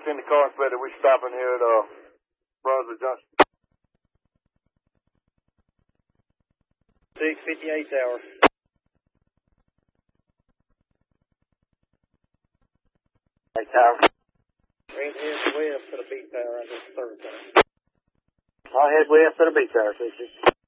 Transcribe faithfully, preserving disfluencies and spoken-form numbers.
fourteen to car inspector. We're stopping here at, uh, Brunswick Junction. six fifty-eight tower. Hey, tower. Ran head west to the B tower. I just third tower. I'll head west to the B tower, six fifty.